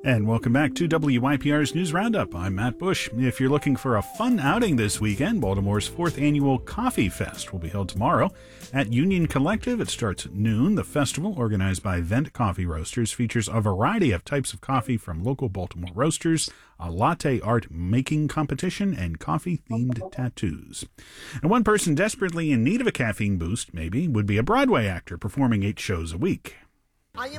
And welcome back to WYPR's News Roundup. I'm Matt Bush. If you're looking for a fun outing this weekend, Baltimore's 4th Annual Coffee Fest will be held tomorrow at Union Collective. It starts at noon. The festival, organized by Vent Coffee Roasters, features a variety of types of coffee from local Baltimore roasters, a latte art making competition, and coffee-themed tattoos. And one person desperately in need of a caffeine boost, maybe, would be a Broadway actor performing 8 shows a week.